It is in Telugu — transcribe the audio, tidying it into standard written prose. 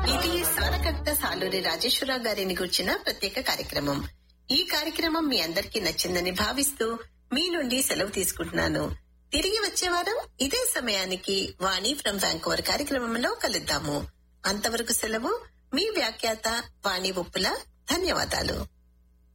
ఇది స్వరకర్త సాలూరి రాజేశ్వరరావు గారిని గుర్చిన ప్రత్యేక కార్యక్రమం. ఈ కార్యక్రమం మీ అందరికీ నచ్చిందని భావిస్తూ మీ నుండి సెలవు తీసుకుంటున్నాను. తిరిగి వచ్చే వారం ఇదే సమయానికి వాణి ఫ్రం వ్యాంకోవర్ కార్యక్రమంలో కలుద్దాము. అంతవరకు సెలవు. మీ వ్యాఖ్యాత వాణి ఉప్పుల. ధన్యవాదాలు.